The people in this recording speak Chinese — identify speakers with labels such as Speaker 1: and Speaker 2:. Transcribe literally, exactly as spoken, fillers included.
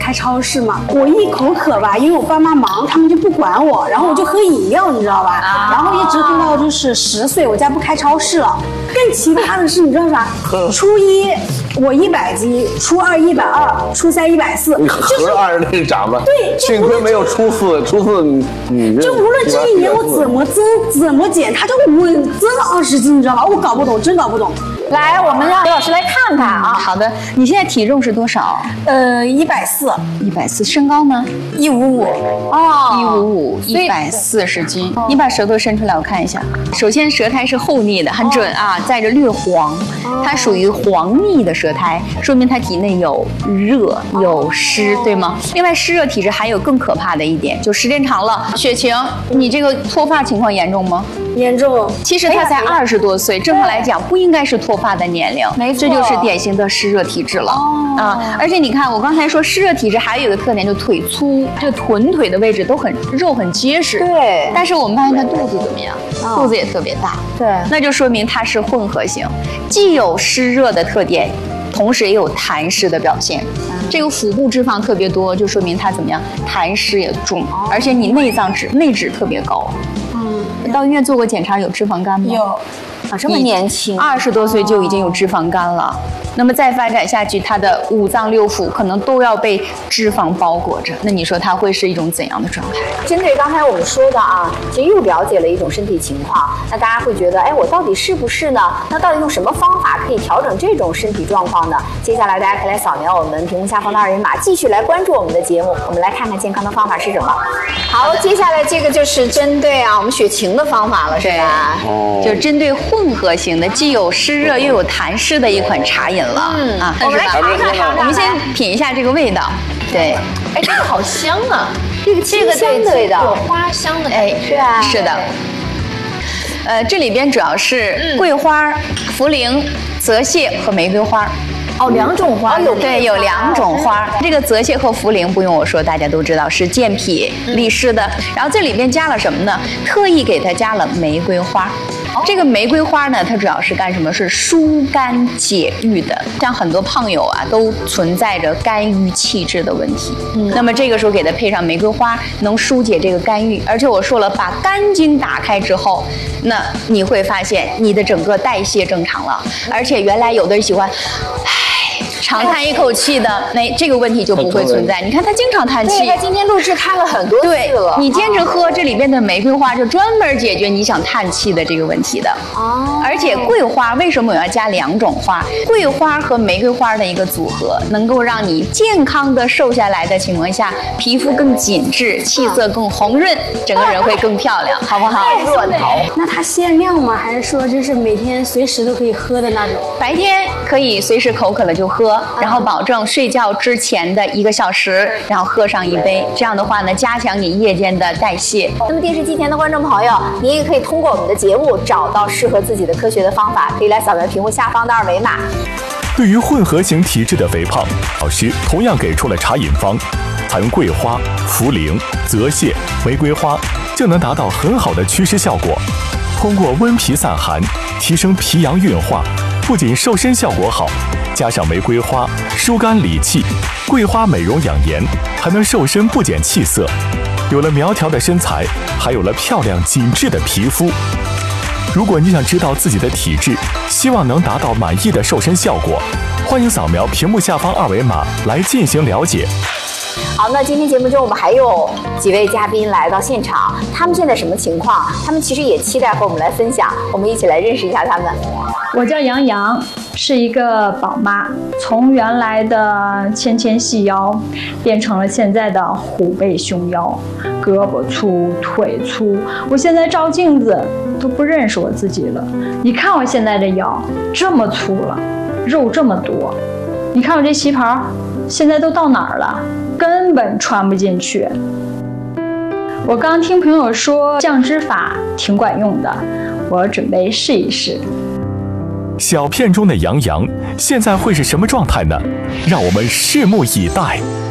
Speaker 1: 开超市嘛，我一口渴吧，因为我爸妈忙，他们就不管我，然后我就喝饮料，你知道吧？啊、然后一直喝到就是十岁，我家不开超市了。更奇葩的是，你知道啥？初一我一百斤，初二一百二，初三一百四，
Speaker 2: 就是二那个长吧。
Speaker 1: 对，
Speaker 2: 幸亏没有初四，初四你你
Speaker 1: 就无论这一年我怎么增怎么减，它就稳增了二十斤，你知道吧？我搞不懂，真搞不懂。
Speaker 3: 来，我们让刘老师来看看啊。
Speaker 4: 好的，你现在体重是多少？
Speaker 1: 呃，一百四，
Speaker 4: 一百四。身高呢？
Speaker 1: 一五五。
Speaker 4: 哦，一五五，一百四十斤。你把舌头伸出来，我看一下。首先，舌苔是厚腻的，很准啊，带着略黄，它属于黄腻的舌苔，说明它体内有热有湿，对吗？另外，湿热体质还有更可怕的一点，就时间长了，雪晴，你这个脱发情况严重吗？
Speaker 1: 严重。
Speaker 4: 其实他才二十多岁，正常来讲不应该是脱发的年龄，
Speaker 3: 没错，
Speaker 4: 这就是典型的湿热体质了、哦、啊！而且你看，我刚才说湿热体质还有一个特点，就腿粗，这个臀腿的位置都很肉很结实。
Speaker 3: 对。
Speaker 4: 但是我们发现他肚子怎么样？哦、肚子也特别大。
Speaker 3: 对。
Speaker 4: 那就说明它是混合型，既有湿热的特点，同时也有痰湿的表现。嗯、这个腹部脂肪特别多，就说明它怎么样？痰湿也重，哦、而且你内脏脂内脂特别高。到医院做过检查，有脂肪肝吗？
Speaker 1: 有。
Speaker 3: 啊，这么年轻，
Speaker 4: 二十多岁就已经有脂肪肝了。那么再发展下去，他的五脏六腑可能都要被脂肪包裹着。那你说他会是一种怎样的状态？
Speaker 3: 针对刚才我们说的啊，其实又了解了一种身体情况。那大家会觉得，哎，我到底是不是呢？那到底用什么方法可以调整这种身体状况呢？接下来大家可以来扫描我们屏幕下方的二维码，继续来关注我们的节目。我们来看看健康的方法是什么。好，接下来这个就是针对啊我们雪晴的方法了，是吧？
Speaker 4: 哦，就针对混合型的，既有湿热又有痰湿的一款茶饮了。嗯啊，
Speaker 3: 我们来尝尝尝，
Speaker 4: 我们先品一下这个味道。对，
Speaker 5: 哎，这个好香啊！
Speaker 3: 这个这个香的味道，
Speaker 5: 有花香的，
Speaker 4: 哎，
Speaker 3: 是吧？
Speaker 4: 是的。呃，这里边主要是桂花、茯苓、泽泻和玫瑰花。
Speaker 3: 哦，两种花，有
Speaker 4: 对，有两种花。这个泽泻和茯苓不用我说，大家都知道是健脾利湿的。然后这里边加了什么呢？特意给它加了玫瑰花。这个玫瑰花呢，它主要是干什么？是疏肝解郁的。像很多胖友啊，都存在着肝郁气滞的问题。嗯，那么这个时候给它配上玫瑰花，能疏解这个肝郁。而且我说了，把肝经打开之后，那你会发现你的整个代谢正常了。而且原来有的人喜欢，唉，长叹一口气的，那这个问题就不会存在。你看他经常叹气，
Speaker 3: 对，他今天录制看了很多次了。
Speaker 4: 你坚持喝这里边的玫瑰花，就专门解决你想叹气的这个问题的。哦。而且桂花为什么我要加两种花？桂花和玫瑰花的一个组合，能够让你健康的瘦下来的情况下，皮肤更紧致，气色更红润，整个人会更漂亮，好不好？
Speaker 3: 热头。
Speaker 1: 那它限量吗？还是说就是每天随时都可以喝的那种？
Speaker 4: 白天可以随时口渴了就喝。然后保证睡觉之前的一个小时，然后喝上一杯，这样的话呢，加强你夜间的代谢。
Speaker 3: 那么电视机前的观众朋友，您也可以通过我们的节目找到适合自己的科学的方法，可以来扫描屏幕下方的二维码。
Speaker 6: 对于混合型体质的肥胖，老师同样给出了茶饮方，采用桂花、茯苓、泽泻、玫瑰花，就能达到很好的祛湿效果。通过温脾散寒，提升脾阳运化，不仅瘦身效果好，加上玫瑰花疏肝理气，桂花美容养颜，还能瘦身不减气色。有了苗条的身材，还有了漂亮紧致的皮肤。如果你想知道自己的体质，希望能达到满意的瘦身效果，欢迎扫描屏幕下方二维码来进行了解。
Speaker 3: 好，那今天节目中我们还有几位嘉宾来到现场，他们现在什么情况？他们其实也期待和我们来分享，我们一起来认识一下他们。
Speaker 7: 我叫杨洋，是一个宝妈，从原来的纤纤细腰变成了现在的虎背熊腰，胳膊粗腿粗，我现在照镜子都不认识我自己了。你看我现在这腰这么粗了，肉这么多，你看我这旗袍现在都到哪儿了，根本穿不进去。我刚听朋友说降脂法挺管用的，我准备试一试。
Speaker 6: 小片中的杨洋现在会是什么状态呢？让我们拭目以待。